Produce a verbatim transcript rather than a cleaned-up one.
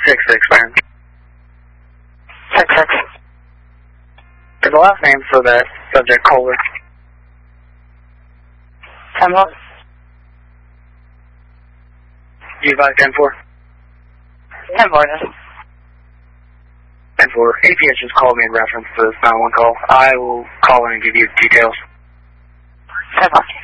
six six, man. six six. The last name for that subject, Kohler. ten one. You advise ten four? ten four, yes. ten four. A P S just called me in reference to this nine one call. I will call in and give you details. ten four.